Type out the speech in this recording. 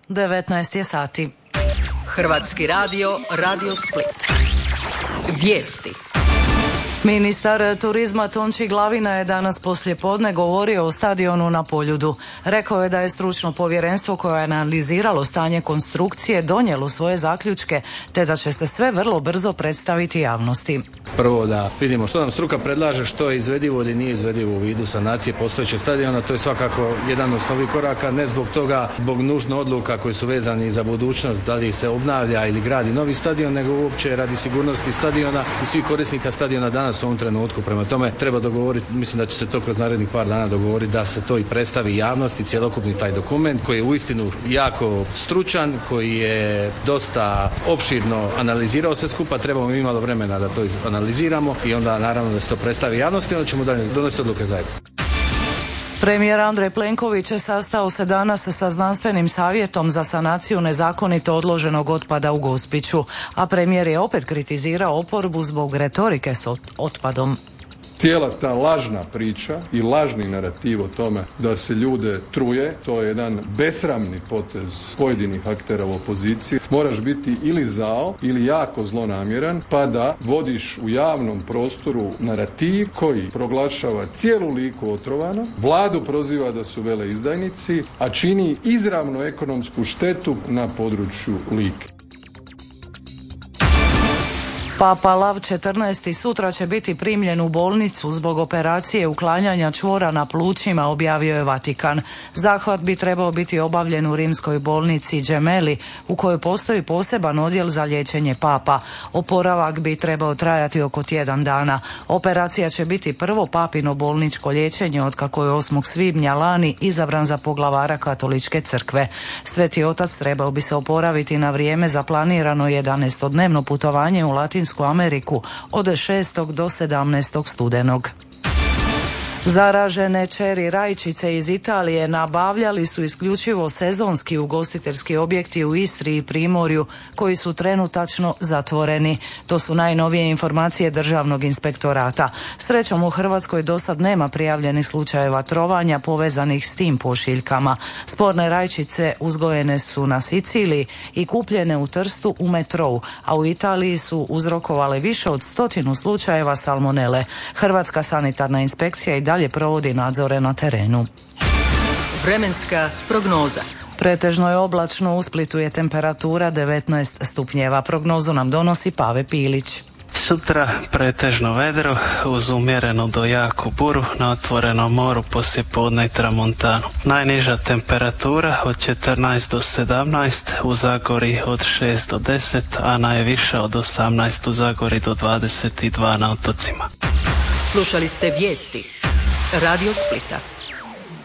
19 je sati. Hrvatski radio, Radio Split. Vijesti. Ministar turizma Tonči Glavina je danas poslijepodne govorio o stadionu na Poljudu. Rekao je da je stručno povjerenstvo koje je analiziralo stanje konstrukcije donijelo svoje zaključke, te da će se sve vrlo brzo predstaviti javnosti. Prvo da vidimo što nam struka predlaže, što je izvedivo ili nije izvedivo u vidu sanacije postojećeg stadiona. To je svakako jedan od osnovnih koraka, ne zbog toga, zbog nužno odluka koji su vezani za budućnost, da li se obnavlja ili gradi novi stadion, nego uopće radi sigurnosti stadiona i svih korisnika stadiona danas u ovom trenutku. Prema tome treba dogovoriti, mislim da će se to kroz narednih par dana dogovoriti da se to i predstavi javnosti, cjelokupni taj dokument koji je uistinu jako stručan, koji je dosta opširno analizirao sve skupa, trebamo mi malo vremena da to analiziramo i onda naravno da se to predstavi javnosti i onda ćemo dalje donositi odluke zajedno. Premijer Andrej Plenković je sastao se danas sa znanstvenim savjetom za sanaciju nezakonito odloženog otpada u Gospiću, a premijer je opet kritizirao oporbu zbog retorike s otpadom. Cijela ta lažna priča i lažni narativ o tome da se ljude truje, to je jedan besramni potez pojedinih aktera u opoziciji. Moraš biti ili zao ili jako zlonamjeran pa da vodiš u javnom prostoru narativ koji proglašava cijelu Liku otrovano, vladu proziva da su veleizdajnici, a čini izravnu ekonomsku štetu na području Like. Papa Lav XIV. Sutra će biti primljen u bolnicu zbog operacije uklanjanja čvora na plućima, objavio je Vatikan. Zahvat bi trebao biti obavljen u rimskoj bolnici Gemelli, u kojoj postoji poseban odjel za liječenje papa. Oporavak bi trebao trajati oko tjedan dana. Operacija će biti prvo papino bolničko liječenje otkako je 8. svibnja lani izabran za poglavara Katoličke crkve. Sveti otac trebao bi se oporaviti na vrijeme za planirano 11-dnevno putovanje u Latinsku Ameriku od 6. do 17. studenog. Zaražene čeri rajčice iz Italije nabavljali su isključivo sezonski ugostiteljski objekti u Istri i Primorju koji su trenutačno zatvoreni. To su najnovije informacije Državnog inspektorata. Srećom u Hrvatskoj dosad nema prijavljenih slučajeva trovanja povezanih s tim pošiljkama. Sporne rajčice uzgojene su na Siciliji i kupljene u Trstu u Metrou, a u Italiji su uzrokovale više od 100 slučajeva salmonele. Hrvatska sanitarna inspekcija i dalje provodi nadzore na terenu. Vremenska prognoza. Pretežno je oblačno, u Splitu je temperatura 19 stupnjeva. Prognozu nam donosi Pave Pilić. Sutra pretežno vedro uz umjerenu do jaku buru na otvorenom moru poslijepodne i tramontanu. Najniža temperatura od 14 do 17, u Zagori od 6 do 10, a najviša od 18 u Zagori do 22 na otocima. Slušali ste vijesti Radio Splita.